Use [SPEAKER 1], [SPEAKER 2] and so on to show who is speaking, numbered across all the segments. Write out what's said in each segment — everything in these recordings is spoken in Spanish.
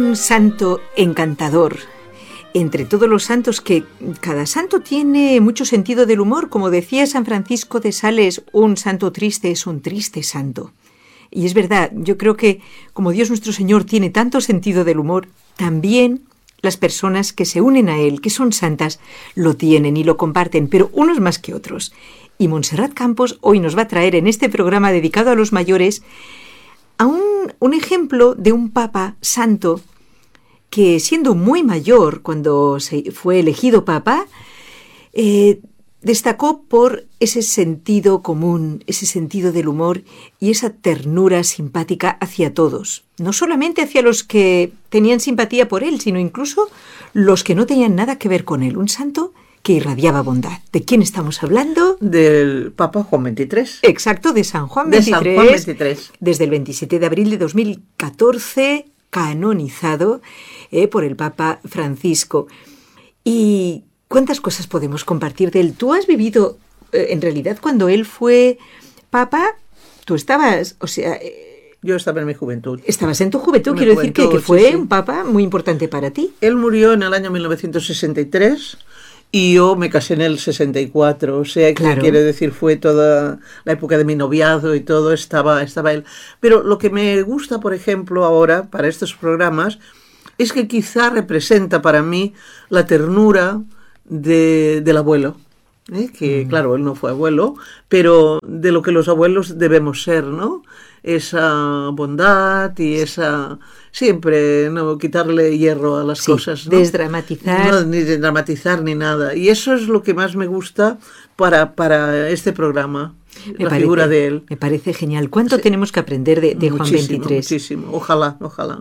[SPEAKER 1] un santo encantador. Entre todos los santos, que cada santo tiene mucho sentido del humor. Como decía San Francisco de Sales, un santo triste es un triste santo. Y es verdad, yo creo que como Dios nuestro Señor tiene tanto sentido del humor, también las personas que se unen a Él, que son santas, lo tienen y lo comparten, pero unos más que otros. Y Montserrat Campos hoy nos va a traer en este programa dedicado a los mayores a un ejemplo de un papa santo que, siendo muy mayor cuando se fue elegido papa, destacó por ese sentido común, ese sentido del humor y esa ternura simpática hacia todos. No solamente hacia los que tenían simpatía por él, sino incluso los que no tenían nada que ver con él. Un santo que irradiaba bondad. ¿De quién estamos hablando?
[SPEAKER 2] Del Papa Juan XXIII.
[SPEAKER 1] Exacto, de San Juan XXIII.
[SPEAKER 2] De San Juan XXIII.
[SPEAKER 1] Desde el 27 de abril de 2014, canonizado por el Papa Francisco. ¿Y cuántas cosas podemos compartir de él? Tú has vivido, en realidad, cuando él fue papa, tú estabas,
[SPEAKER 2] yo estaba en mi juventud.
[SPEAKER 1] Estabas en tu juventud, quiero decir que fue un papa muy importante para ti.
[SPEAKER 2] Él murió en el año 1963 y yo me casé en el 64, o sea, que claro, quiere decir, fue toda la época de mi noviazgo y todo, estaba él. Pero lo que me gusta, por ejemplo, ahora, para estos programas, es que quizá representa para mí la ternura del abuelo. Que claro, él no fue abuelo, pero de lo que los abuelos debemos ser, ¿no? Esa bondad y esa... Siempre no quitarle hierro a las cosas, ¿no?
[SPEAKER 1] Desdramatizar.
[SPEAKER 2] No, ni desdramatizar ni nada. Y eso es lo que más me gusta para este programa, la figura de él.
[SPEAKER 1] Me parece genial. ¿Cuánto tenemos que aprender de Juan XXIII?
[SPEAKER 2] Muchísimo. Ojalá.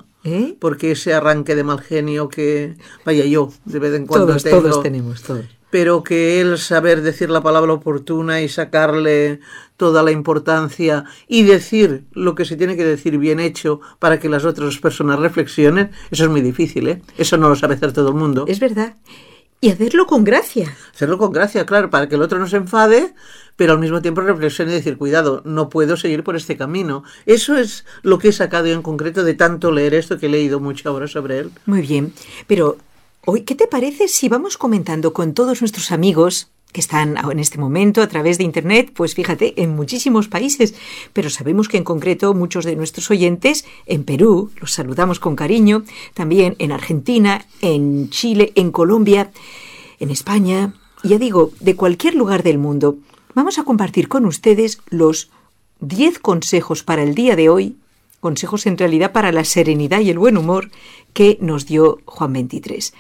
[SPEAKER 2] Porque ese arranque de mal genio que, vaya, yo de vez en cuando
[SPEAKER 1] todos tenemos.
[SPEAKER 2] Pero que él saber decir la palabra oportuna y sacarle toda la importancia y decir lo que se tiene que decir bien hecho para que las otras personas reflexionen, eso es muy difícil, ¿eh? Eso no lo sabe hacer todo el mundo.
[SPEAKER 1] Es verdad. Y hacerlo con gracia.
[SPEAKER 2] Hacerlo con gracia, claro, para que el otro no se enfade, pero al mismo tiempo reflexione y decir, cuidado, no puedo seguir por este camino. Eso es lo que he sacado yo en concreto de tanto leer esto, que he leído mucho ahora sobre él.
[SPEAKER 1] Muy bien, pero hoy, ¿qué te parece si vamos comentando con todos nuestros amigos que están en este momento a través de Internet? Pues fíjate, en muchísimos países, pero sabemos que en concreto muchos de nuestros oyentes en Perú, los saludamos con cariño, también en Argentina, en Chile, en Colombia, en España, y ya digo, de cualquier lugar del mundo. Vamos a compartir con ustedes los 10 consejos para el día de hoy, consejos en realidad para la serenidad y el buen humor que nos dio Juan XXIII.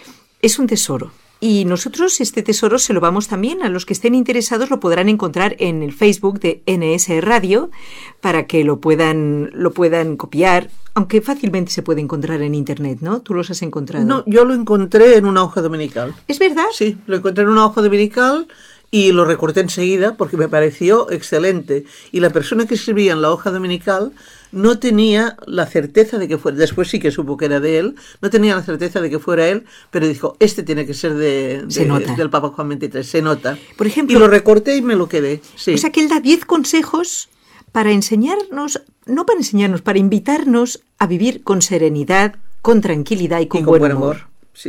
[SPEAKER 1] Es un tesoro. Y nosotros este tesoro se lo vamos también a los que estén interesados, lo podrán encontrar en el Facebook de NS Radio para que lo puedan copiar, aunque fácilmente se puede encontrar en Internet, ¿no? ¿Tú los has encontrado?
[SPEAKER 2] No, yo lo encontré en una hoja dominical.
[SPEAKER 1] ¿Es verdad?
[SPEAKER 2] Sí, lo encontré en una hoja dominical y lo recorté enseguida porque me pareció excelente. Y la persona que escribía en la hoja dominical no tenía la certeza de que fuera, después sí que supo que era de él, no tenía la certeza de que fuera él, pero dijo, este tiene que ser del Papa Juan XXIII, se nota.
[SPEAKER 1] Por ejemplo,
[SPEAKER 2] y lo recorté y me lo quedé. Sí.
[SPEAKER 1] O sea que él da 10 consejos para enseñarnos, no para enseñarnos, para invitarnos a vivir con serenidad, con tranquilidad y con buen humor.
[SPEAKER 2] Sí.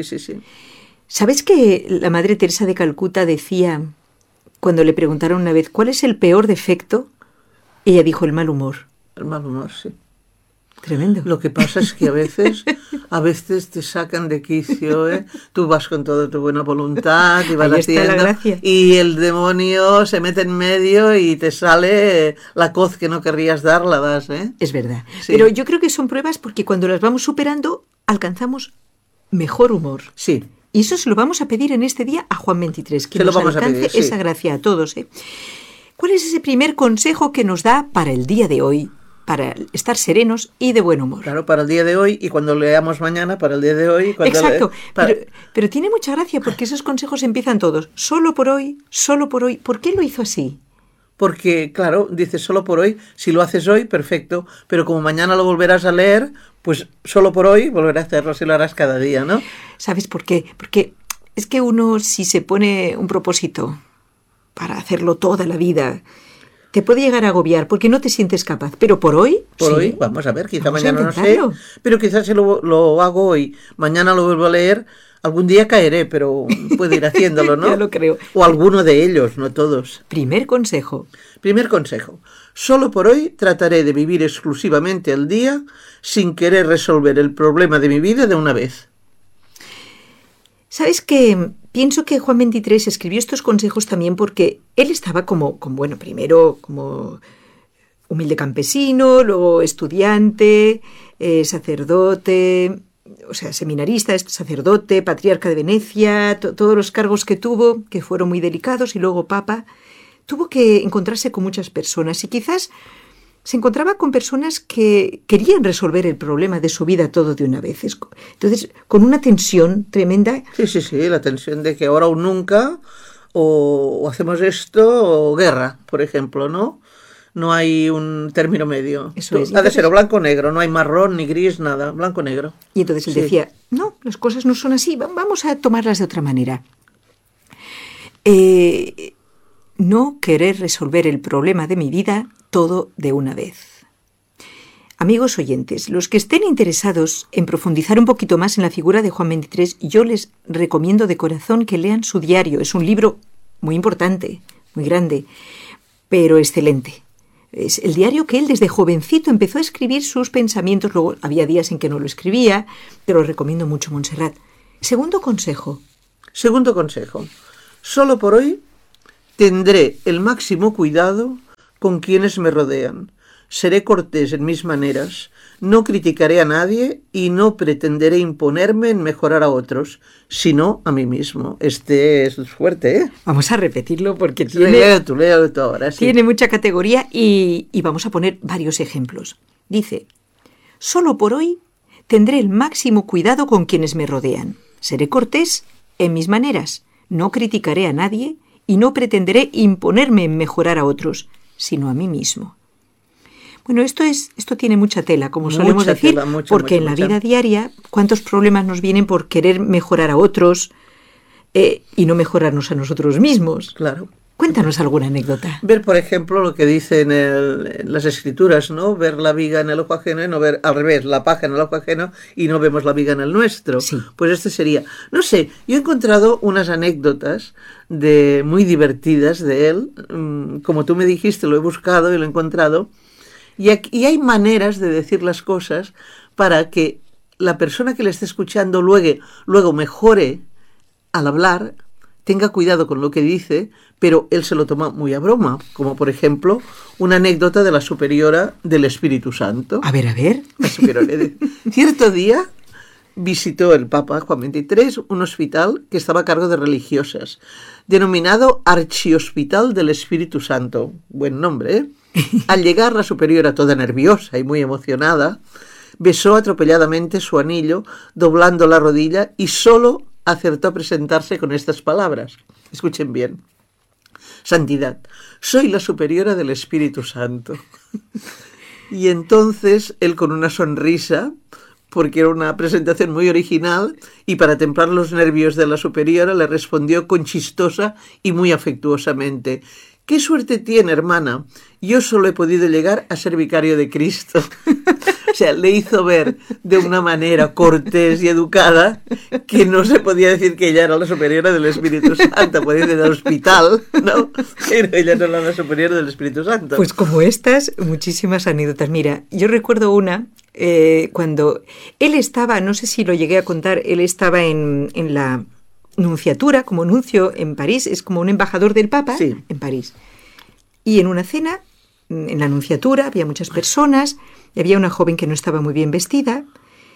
[SPEAKER 1] ¿Sabes que la Madre Teresa de Calcuta decía, cuando le preguntaron una vez, ¿cuál es el peor defecto? Ella dijo, el mal humor.
[SPEAKER 2] El mal humor, sí.
[SPEAKER 1] Tremendo.
[SPEAKER 2] Lo que pasa es que a veces te sacan de quicio, ¿eh? Tú vas con toda tu buena voluntad y vas haciendo, y el demonio se mete en medio y te sale la coz que no querrías dar, la das, ¿eh?
[SPEAKER 1] Es verdad.
[SPEAKER 2] Sí.
[SPEAKER 1] Pero yo creo que son pruebas porque cuando las vamos superando, alcanzamos mejor humor.
[SPEAKER 2] Sí.
[SPEAKER 1] Y eso se lo vamos a pedir en este día a Juan XXIII, que nos alcance esa gracia a todos, ¿eh? ¿Cuál es ese primer consejo que nos da para el día de hoy, para estar serenos y de buen humor?
[SPEAKER 2] Claro, para el día de hoy y cuando leamos mañana, para el día de hoy.
[SPEAKER 1] Exacto, pero tiene mucha gracia porque esos consejos empiezan todos, solo por hoy, solo por hoy. ¿Por qué lo hizo así?
[SPEAKER 2] Porque, claro, dices solo por hoy, si lo haces hoy, perfecto, pero como mañana lo volverás a leer, pues solo por hoy volverás a hacerlo, si lo harás cada día, ¿no?
[SPEAKER 1] ¿Sabes por qué? Porque es que uno, si se pone un propósito para hacerlo toda la vida, te puede llegar a agobiar porque no te sientes capaz, pero por hoy...
[SPEAKER 2] Por
[SPEAKER 1] sí.
[SPEAKER 2] hoy, vamos a ver, quizá
[SPEAKER 1] Vamos
[SPEAKER 2] mañana
[SPEAKER 1] a
[SPEAKER 2] no sé,
[SPEAKER 1] intentarlo.
[SPEAKER 2] pero quizás si lo hago hoy, mañana lo vuelvo a leer, algún día caeré, pero puedo ir haciéndolo, ¿no?
[SPEAKER 1] Ya lo creo.
[SPEAKER 2] O alguno de ellos, no todos.
[SPEAKER 1] Primer consejo.
[SPEAKER 2] Primer consejo. Solo por hoy trataré de vivir exclusivamente el día sin querer resolver el problema de mi vida de una vez.
[SPEAKER 1] ¿Sabes qué? Pienso que Juan XXIII escribió estos consejos también porque él estaba bueno, primero como humilde campesino, luego estudiante, sacerdote, o sea, seminarista, sacerdote, patriarca de Venecia, todos los cargos que tuvo, que fueron muy delicados, y luego papa. Tuvo que encontrarse con muchas personas y quizás se encontraba con personas que querían resolver el problema de su vida todo de una vez. Entonces, con una tensión tremenda.
[SPEAKER 2] Sí, la tensión de que ahora o nunca, o hacemos esto, o guerra, por ejemplo, ¿no? No hay un término medio.
[SPEAKER 1] Eso es.
[SPEAKER 2] Ha de ser o blanco o negro, no hay marrón ni gris, nada, blanco o negro.
[SPEAKER 1] Y entonces él decía, no, las cosas no son así, vamos a tomarlas de otra manera. No querer resolver el problema de mi vida todo de una vez. Amigos oyentes, los que estén interesados en profundizar un poquito más en la figura de Juan XXIII, yo les recomiendo de corazón que lean su diario. Es un libro muy importante, muy grande, pero excelente. Es el diario que él desde jovencito empezó a escribir sus pensamientos. Luego había días en que no lo escribía, pero lo recomiendo mucho, Montserrat. Segundo consejo.
[SPEAKER 2] Solo por hoy tendré el máximo cuidado con quienes me rodean. Seré cortés en mis maneras, no criticaré a nadie y no pretenderé imponerme en mejorar a otros, sino a mí mismo. Este es fuerte, ¿eh?
[SPEAKER 1] Vamos a repetirlo porque
[SPEAKER 2] Léalo tú ahora, sí.
[SPEAKER 1] Tiene mucha categoría y vamos a poner varios ejemplos. Dice, solo por hoy tendré el máximo cuidado con quienes me rodean. Seré cortés en mis maneras, no criticaré a nadie y no pretenderé imponerme en mejorar a otros, sino a mí mismo. Bueno, esto tiene mucha tela, como solemos decir, porque en la vida diaria, ¿cuántos problemas nos vienen por querer mejorar a otros y no mejorarnos a nosotros mismos?
[SPEAKER 2] Claro.
[SPEAKER 1] Cuéntanos alguna anécdota.
[SPEAKER 2] Ver, por ejemplo, lo que dice en las escrituras, ¿no? Ver la viga en el ojo ajeno y no ver, al revés, la paja en el ojo ajeno y no vemos la viga en el nuestro.
[SPEAKER 1] Sí.
[SPEAKER 2] Pues este sería, no sé, yo he encontrado unas anécdotas muy divertidas de él, como tú me dijiste, lo he buscado y lo he encontrado, y hay maneras de decir las cosas para que la persona que le esté escuchando luego mejore al hablar, tenga cuidado con lo que dice, pero él se lo toma muy a broma, como por ejemplo una anécdota de la superiora del Espíritu Santo.
[SPEAKER 1] A ver.
[SPEAKER 2] La superiora. Cierto día visitó el Papa Juan XXIII un hospital que estaba a cargo de religiosas, denominado Archihospital del Espíritu Santo. Buen nombre, ¿eh? Al llegar, la superiora, toda nerviosa y muy emocionada, besó atropelladamente su anillo, doblando la rodilla, y solo acertó a presentarse con estas palabras. Escuchen bien. Santidad, soy la superiora del Espíritu Santo. Y entonces él, con una sonrisa, porque era una presentación muy original, y para templar los nervios de la superiora, le respondió con chistosa y muy afectuosamente: «¿Qué suerte tiene, hermana? Yo solo he podido llegar a ser vicario de Cristo». O sea, le hizo ver de una manera cortés y educada que no se podía decir que ella era la superiora del Espíritu Santo. Podía ir al hospital, ¿no? Pero ella no era la superiora del Espíritu Santo.
[SPEAKER 1] Pues como estas, muchísimas anécdotas. Mira, yo recuerdo una cuando él estaba, no sé si lo llegué a contar, él estaba en la nunciatura, como nuncio en París, es como un embajador del Papa, sí, en París. Y en una cena, en la nunciatura, había muchas personas, y había una joven que no estaba muy bien vestida,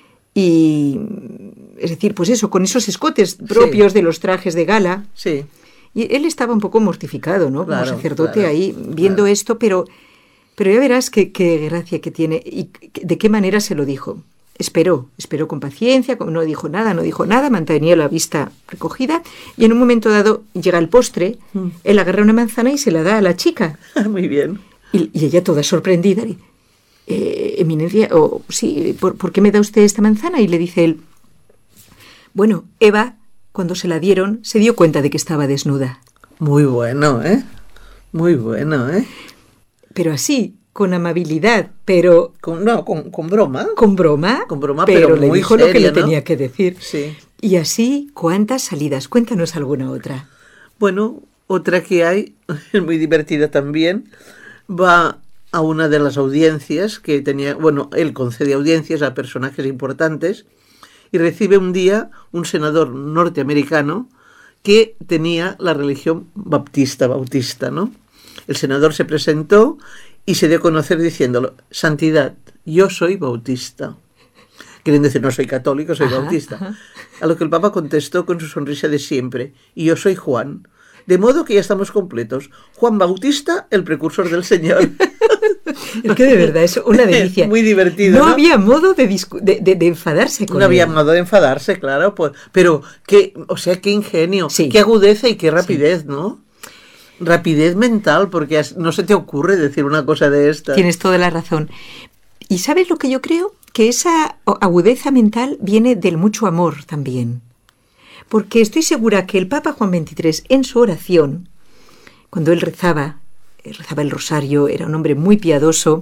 [SPEAKER 1] y es decir, pues eso, con esos escotes propios, sí, de los trajes de gala.
[SPEAKER 2] Sí.
[SPEAKER 1] Y él estaba un poco mortificado, ¿no?
[SPEAKER 2] Claro,
[SPEAKER 1] como sacerdote,
[SPEAKER 2] claro,
[SPEAKER 1] ahí viendo esto, pero ya verás qué gracia que tiene y de qué manera se lo dijo. Esperó con paciencia, no dijo nada, mantenía la vista recogida, y en un momento dado llega el postre, él agarra una manzana y se la da a la chica.
[SPEAKER 2] Muy bien.
[SPEAKER 1] Y ella toda sorprendida, Eminencia, sí, ¿por qué me da usted esta manzana? Y le dice él, bueno, Eva, cuando se la dieron, se dio cuenta de que estaba desnuda.
[SPEAKER 2] Muy bueno, ¿eh? Muy bueno, ¿eh?
[SPEAKER 1] pero así, con amabilidad, pero...
[SPEAKER 2] Con broma.
[SPEAKER 1] Con broma.
[SPEAKER 2] Con broma,
[SPEAKER 1] pero
[SPEAKER 2] muy
[SPEAKER 1] le dijo
[SPEAKER 2] seria,
[SPEAKER 1] lo que le
[SPEAKER 2] ¿no?
[SPEAKER 1] tenía que decir.
[SPEAKER 2] Sí.
[SPEAKER 1] Y así, ¿cuántas salidas? Cuéntanos alguna otra.
[SPEAKER 2] Bueno, otra que hay, es muy divertida también, va a una de las audiencias que tenía, bueno, él concede audiencias a personajes importantes y recibe un día un senador norteamericano que tenía la religión bautista, ¿no? El senador se presentó y se dio a conocer diciéndolo: Santidad, yo soy bautista. Quieren decir, no soy católico, soy bautista. Ajá. A lo que el Papa contestó con su sonrisa de siempre: y yo soy Juan. De modo que ya estamos completos. Juan Bautista, el precursor del Señor.
[SPEAKER 1] Es que de verdad es una delicia.
[SPEAKER 2] Muy divertido,
[SPEAKER 1] ¿no? No había modo de enfadarse con él.
[SPEAKER 2] No había modo de enfadarse, claro. Pues, pero qué ingenio, sí. Qué agudeza y qué rapidez, sí. ¿No? Rapidez mental, porque no se te ocurre decir una cosa de esta.
[SPEAKER 1] Tienes toda la razón. ¿Y sabes lo que yo creo? Que esa agudeza mental viene del mucho amor también. Porque estoy segura que el Papa Juan XXIII, en su oración, cuando él rezaba el rosario, era un hombre muy piadoso,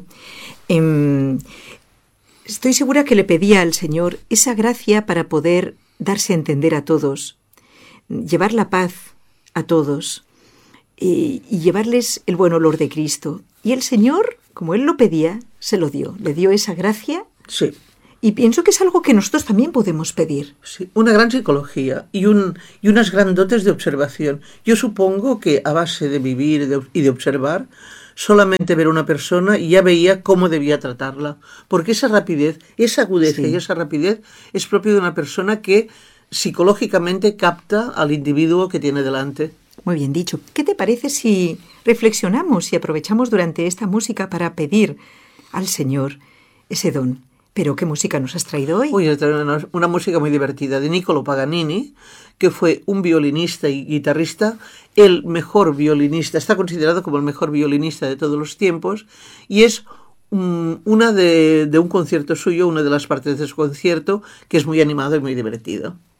[SPEAKER 1] estoy segura que le pedía al Señor esa gracia para poder darse a entender a todos, llevar la paz a todos y llevarles el buen olor de Cristo. Y el Señor, como él lo pedía, se lo dio. Le dio esa gracia.
[SPEAKER 2] Sí.
[SPEAKER 1] Y pienso que es algo que nosotros también podemos pedir.
[SPEAKER 2] Sí, una gran psicología y unas gran dotes de observación. Yo supongo que a base de vivir y de observar, solamente ver a una persona y ya veía cómo debía tratarla. Porque esa rapidez, esa agudeza y esa rapidez es propio de una persona que psicológicamente capta al individuo que tiene delante.
[SPEAKER 1] Muy bien dicho. ¿Qué te parece si reflexionamos y aprovechamos durante esta música para pedir al Señor ese don? ¿Pero qué música nos has traído hoy?
[SPEAKER 2] Uy, una música muy divertida de Niccolo Paganini, que fue un violinista y guitarrista, el mejor violinista, está considerado como el mejor violinista de todos los tiempos, y es una de un concierto suyo, una de las partes de su concierto, que es muy animado y muy divertido.